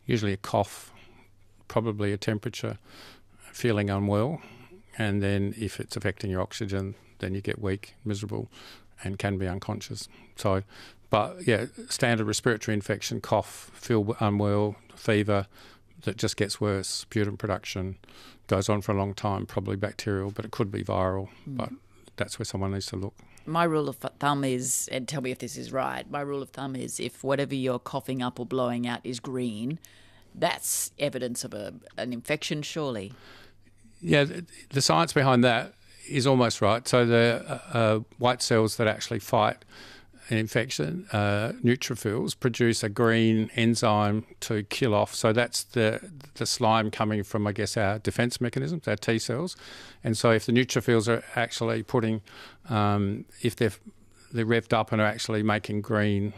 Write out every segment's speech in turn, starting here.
usually a cough, probably a temperature, feeling unwell, and then if it's affecting your oxygen, then you get weak, miserable, and can be unconscious. So, but yeah, standard respiratory infection, cough, feel unwell, fever, that just gets worse, sputum production, goes on for a long time, probably bacterial, but it could be viral, but that's where someone needs to look. My rule of thumb is, and tell me if this is right, my rule of thumb is if whatever you're coughing up or blowing out is green, that's evidence of an infection, surely. Yeah, the science behind that is almost right. So the white cells that actually fight an infection, neutrophils, produce a green enzyme to kill off. So that's the slime coming from, I guess, our defence mechanisms, our T cells. And so if the neutrophils are actually putting, if they're revved up and are actually making green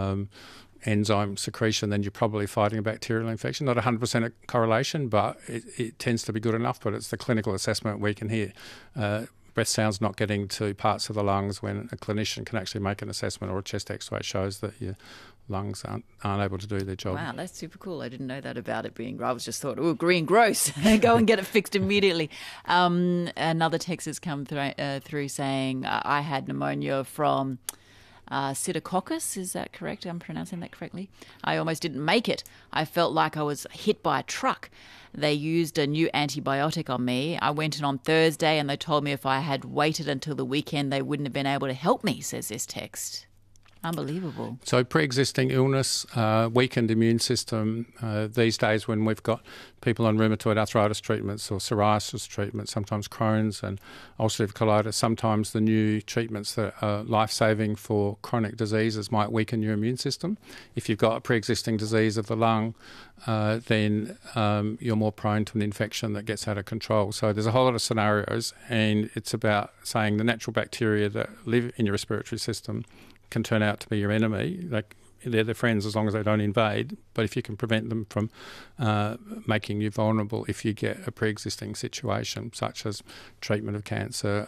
enzyme secretion, then you're probably fighting a bacterial infection. Not 100% a correlation, but it tends to be good enough, but it's the clinical assessment we can hear. Breath sounds not getting to parts of the lungs when a clinician can actually make an assessment, or a chest x-ray shows that your lungs aren't able to do their job. Wow, that's super cool. I didn't know that about it being, I was just thought, oh, green, gross. Go and get it fixed immediately. Another text has come through saying, I had pneumonia from Psittacoccus, is that correct? I'm pronouncing that correctly. I almost didn't make it. I felt like I was hit by a truck. They used a new antibiotic on me. I went in on Thursday and they told me if I had waited until the weekend, they wouldn't have been able to help me, says this text. Unbelievable. So pre-existing illness, weakened immune system, these days when we've got people on rheumatoid arthritis treatments or psoriasis treatments, sometimes Crohn's and ulcerative colitis, sometimes the new treatments that are life-saving for chronic diseases might weaken your immune system. If you've got a pre-existing disease of the lung, then you're more prone to an infection that gets out of control. So there's a whole lot of scenarios, and it's about saying the natural bacteria that live in your respiratory system can turn out to be your enemy. Like, they're their friends as long as they don't invade, but if you can prevent them from making you vulnerable if you get a pre-existing situation, such as treatment of cancer,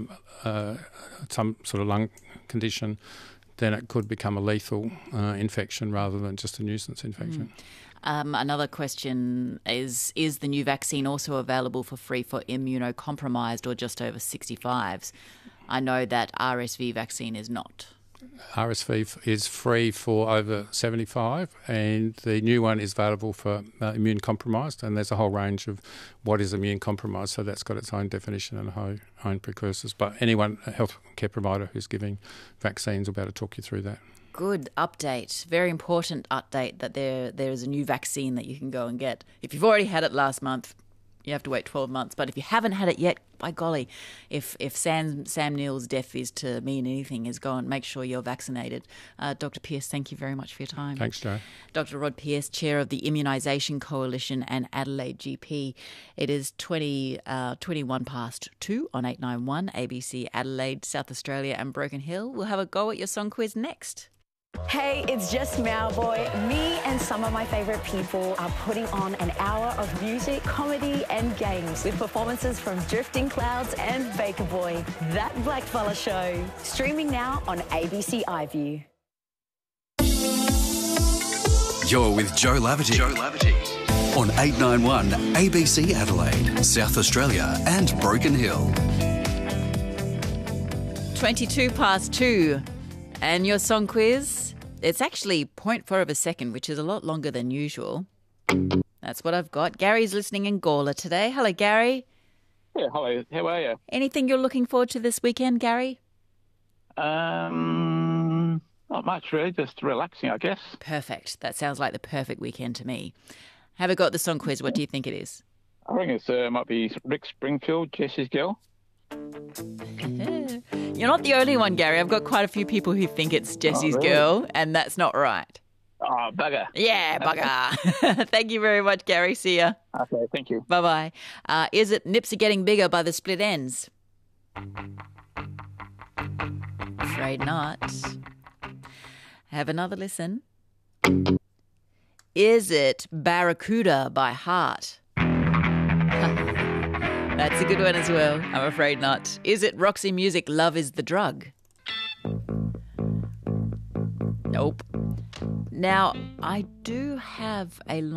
some sort of lung condition, then it could become a lethal infection rather than just a nuisance infection. Another question is the new vaccine also available for free for immunocompromised or just over 65s? I know that RSV vaccine is not. RSV is free for over 75, and the new one is available for immune compromised, and there's a whole range of what is immune compromised, so that's got its own definition and own precursors. But anyone, a healthcare provider who's giving vaccines will be able to talk you through that. Good update. Very important update that there is a new vaccine that you can go and get. If you've already had it last month, you have to wait 12 months. But if you haven't had it yet, by golly, if Sam Neill's death is to mean anything, is go and make sure you're vaccinated. Dr. Pearce, thank you very much for your time. Thanks, Jo. Dr. Rod Pearce, Chair of the Immunisation Coalition and Adelaide GP. It is 21 past 2 on 891 ABC Adelaide, South Australia and Broken Hill. We'll have a go at your song quiz next. Hey, it's just Mauboy. Me and some of my favourite people are putting on an hour of music, comedy and games with performances from Drifting Clouds and Baker Boy. That Blackfella Show. Streaming now on ABC iView. You're with Jo Laverty. On 891 ABC Adelaide, South Australia and Broken Hill. 22 past 2. And your song quiz, it's actually 0.4 of a second, which is a lot longer than usual. That's what I've got. Gary's listening in Gawler today. Hello, Gary. Yeah, hello. How are you? Anything you're looking forward to this weekend, Gary? Not much, really. Just relaxing, I guess. Perfect. That sounds like the perfect weekend to me. Have a go at the song quiz. What do you think it is? I think it might be Rick Springfield, Jessie's Girl. You're not the only one, Gary. I've got quite a few people who think it's Jessie's Girl, and that's not right. Oh, bugger. Yeah, bugger. Thank you very much, Gary. See ya. Okay, thank you. Bye-bye. Is it Nips Are Getting Bigger by the Split Ends? Afraid not. Have another listen. Is it Barracuda by Heart? That's a good one as well. I'm afraid not. Is it Roxy Music, Love is the Drug? Nope. Now, I do have a